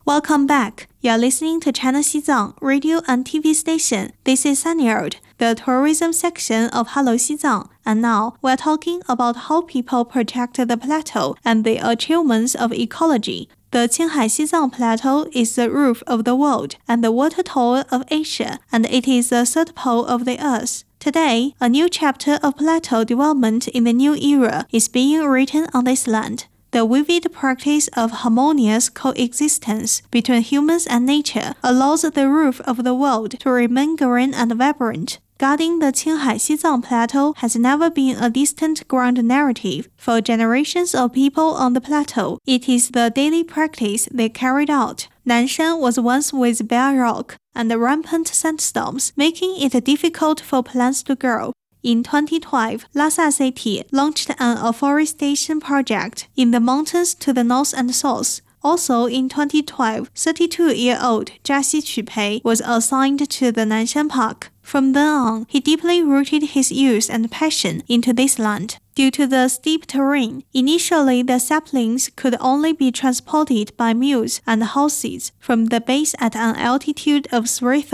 Welcome back. You're listening to China Xizang radio and TV station. This is Sunnyard, the tourism section of Hello Xizang. And now we're talking about how people protect the plateau and the achievements of ecology. The Qinghai-Xizang Plateau is the roof of the world and the water tower of Asia, and it is the third pole of the Earth. Today, a new chapter of plateau development in the new era is being written on this land. The vivid practice of harmonious coexistence between humans and nature allows the roof of the world to remain green and vibrant. Guarding the Qinghai-Xizang Plateau has never been a distant ground narrative. For generations of people on the plateau, it is the daily practice they carried out. Nanshan was once with bare rock and rampant sandstorms, making it difficult for plants to grow. In 2012, Lhasa City launched an afforestation project in the mountains to the north and south. Also in 2012, 32-year-old Jia Xipei was assigned to the Nanshan Park. From then on, he deeply rooted his youth and passion into this land. Due to the steep terrain, initially the saplings could only be transported by mules and horses from the base at an altitude of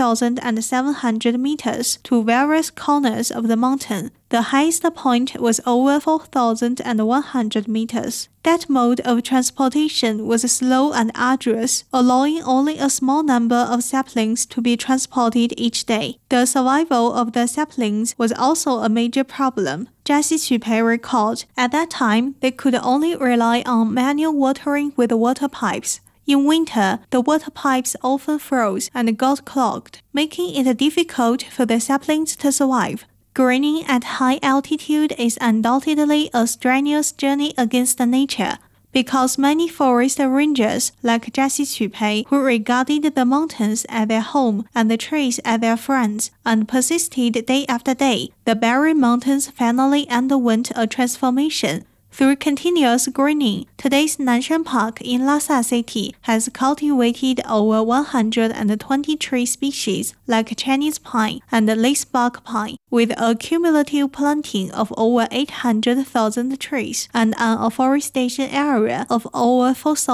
3,700 meters to various corners of the mountain. The highest point was over 4,100 meters. That mode of transportation was slow and arduous, allowing only a small number of saplings to be transported each day. The survival of the saplings was also a major problem. Jia Xipei recalled, at that time, they could only rely on manual watering with water pipes. In winter, the water pipes often froze and got clogged, making it difficult for the saplings to survive. Greening at high altitude is undoubtedly a strenuous journey against nature, because many forest rangers like Jia Xipei, who regarded the mountains as their home and the trees as their friends, and persisted day after day, the barren mountains finally underwent a transformation. Through continuous greening, today's Nanshan Park in Lhasa City has cultivated over 120 tree species like Chinese pine and lacebark pine, with a cumulative planting of over 800,000 trees and an afforestation area of over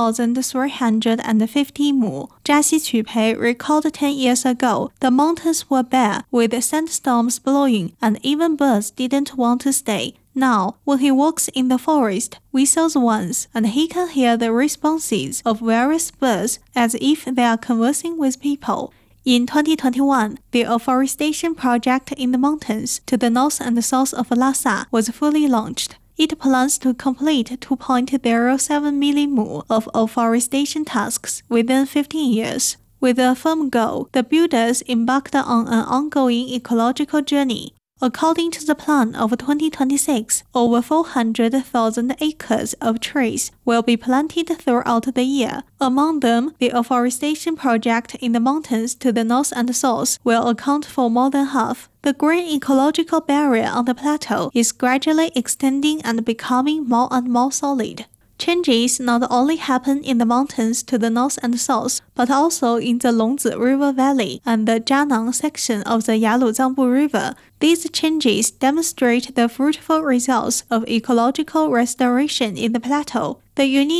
4,350 mu. Jia Xipei recalled 10 years ago, the mountains were bare, with sandstorms blowing, and even birds didn't want to stay. Now, when he walks in the forest, whistles once, and he can hear the responses of various birds as if they are conversing with people. In 2021, the afforestation project in the mountains to the north and south of Lhasa was fully launched. It plans to complete 2.07 million mu of afforestation tasks within 15 years. With a firm goal, the builders embarked on an ongoing ecological journey. According to the plan of 2026, over 400,000 acres of trees will be planted throughout the year. Among them, the afforestation project in the mountains to the north and south will account for more than half. The green ecological barrier on the plateau is gradually extending and becoming more and more solid. Changes not only happen in the mountains to the north and south, but also in the Longzi River Valley and the Jianang section of the Yalu-Zangbu River. These changes demonstrate the fruitful results of ecological restoration in the plateau. The unique